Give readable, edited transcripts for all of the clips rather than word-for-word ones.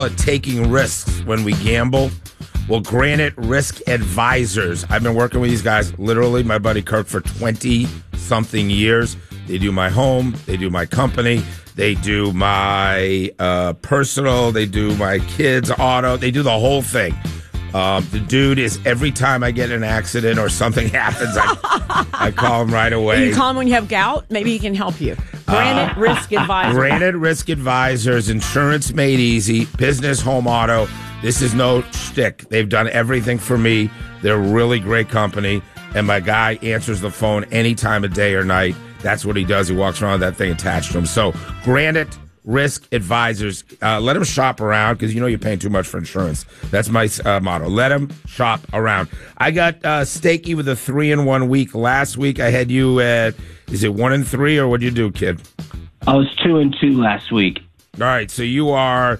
taking risks when we gamble. Well, Granite Risk Advisors. I've been working with these guys, literally, my buddy Kirk, for 20-something years. They do my home. They do my company. They do my personal. They do my kids' auto. They do the whole thing. The dude is, every time I get in an accident or something happens, I call him right away. You call him when you have gout? Maybe he can help you. Granite Risk Advisors. Granite Risk Advisors, insurance made easy, business, home, auto. This is no shtick. They've done everything for me. They're a really great company, and my guy answers the phone any time of day or night. That's what he does. He walks around with that thing attached to him. So, Granite Risk Advisors. Let them shop around, because you're paying too much for insurance. That's my motto. Let them shop around. I got Stakey with a 3-1 week last week. I had you at, is it 1-3, or what did you do, kid? I was 2-2 last week. All right, so you are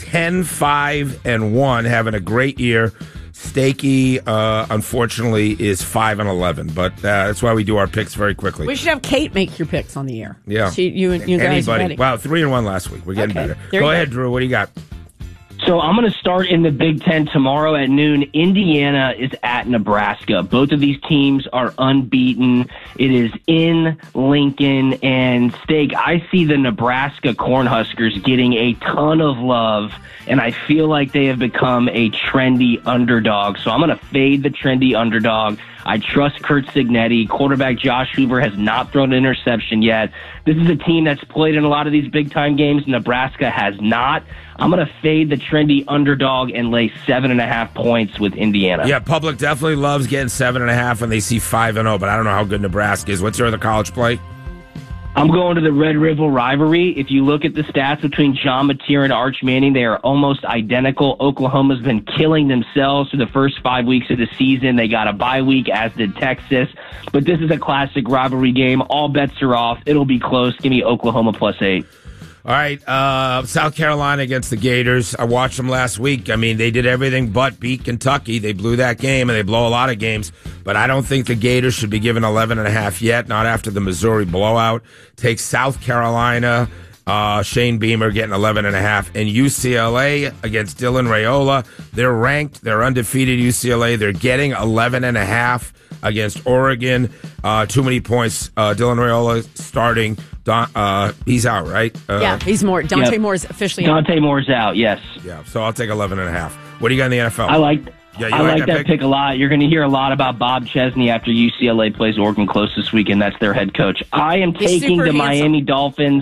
10-5-1, having a great year. Stakey, unfortunately, is 5-11, but that's why we do our picks very quickly. We should have Kate make your picks on the air. Yeah, you guys are ready. Wow, 3-1 last week. We're getting better. Go ahead, Drew. What do you got? So I'm going to start in the Big Ten tomorrow at noon. Indiana is at Nebraska. Both of these teams are unbeaten. It is in Lincoln. And, Steak, I see the Nebraska Cornhuskers getting a ton of love, and I feel like they have become a trendy underdog. So I'm going to fade the trendy underdog. I trust Kurt Cignetti. Quarterback Josh Hoover has not thrown an interception yet. This is a team that's played in a lot of these big-time games. Nebraska has not. I'm going to fade the trendy underdog and lay 7.5 points with Indiana. Yeah, public definitely loves getting 7.5 when they see 5-0, but I don't know how good Nebraska is. What's your other college play? I'm going to the Red River rivalry. If you look at the stats between John Mateer and Arch Manning, they are almost identical. Oklahoma's been killing themselves for the first 5 weeks of the season. They got a bye week, as did Texas. But this is a classic rivalry game. All bets are off. It'll be close. Give me Oklahoma +8. All right, South Carolina against the Gators. I watched them last week. I mean, they did everything but beat Kentucky. They blew that game, and they blow a lot of games. But I don't think the Gators should be given 11.5 yet, not after the Missouri blowout. Take South Carolina, Shane Beamer getting 11.5. And UCLA against Dylan Raiola. They're ranked. They're undefeated, UCLA. They're getting 11.5 against Oregon. Too many points. Dylan Raiola starting. He's out, right? Yeah, he's more. Dante Moore's officially out. Dante Moore's out, yes. Yeah, so I'll take 11.5. What do you got in the NFL? I like that pick a lot. You're going to hear a lot about Bob Chesney after UCLA plays Oregon close this weekend. That's their head coach. I am taking the Miami Dolphins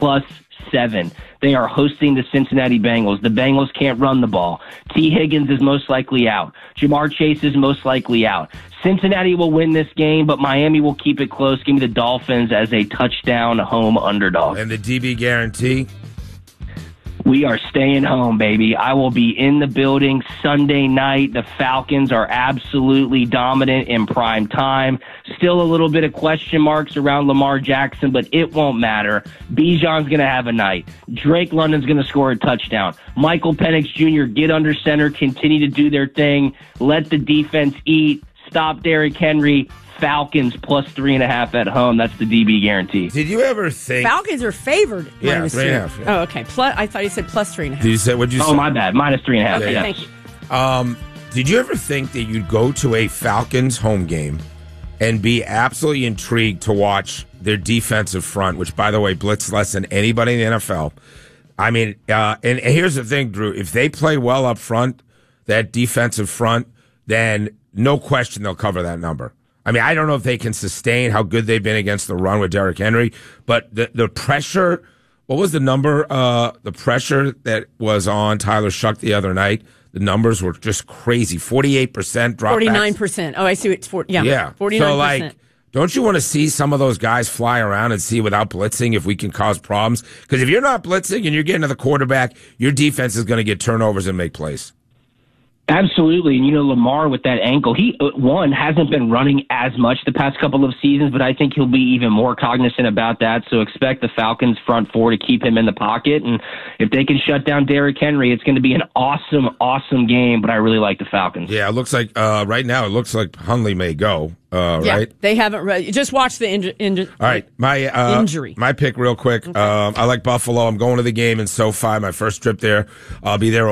+7. They are hosting the Cincinnati Bengals. The Bengals can't run the ball. T. Higgins is most likely out. Jamar Chase is most likely out. Cincinnati will win this game, but Miami will keep it close. Give me the Dolphins as a touchdown home underdog. And the DB guarantee? We are staying home, baby. I will be in the building Sunday night. The Falcons are absolutely dominant in prime time. Still a little bit of question marks around Lamar Jackson, but it won't matter. Bijan's going to have a night. Drake London's going to score a touchdown. Michael Penix Jr., get under center, continue to do their thing. Let the defense eat. Stop Derrick Henry. Falcons +3.5 at home. That's the DB guarantee. Did you ever think Falcons are favored? Yeah, 3.5. Yeah. Oh, okay. I thought you said +3.5. Did you say? What'd you say? Oh, my bad. -3.5. Okay, yeah. thank you. Did you ever think that you'd go to a Falcons home game and be absolutely intrigued to watch their defensive front, which, by the way, blitz less than anybody in the NFL? I mean, and here's the thing, Drew. If they play well up front, that defensive front, then no question they'll cover that number. I mean, I don't know if they can sustain how good they've been against the run with Derrick Henry, but the pressure, what was the number? The pressure that was on Tyler Shuck the other night, the numbers were just crazy. 48% drop. 49%. Oh, I see. It's 40. Yeah. 49%. So, like, don't you want to see some of those guys fly around and see without blitzing if we can cause problems? Because if you're not blitzing and you're getting to the quarterback, your defense is going to get turnovers and make plays. Absolutely. And, Lamar with that ankle, he, one, hasn't been running as much the past couple of seasons, but I think he'll be even more cognizant about that. So expect the Falcons front four to keep him in the pocket. And if they can shut down Derrick Henry, it's going to be an awesome, awesome game, but I really like the Falcons. Yeah, it looks like right now, it looks like Hundley may go. Right? They haven't just watch the injury. All right, my injury. My pick real quick. Okay. I like Buffalo. I'm going to the game in SoFi, my first trip there. I'll be there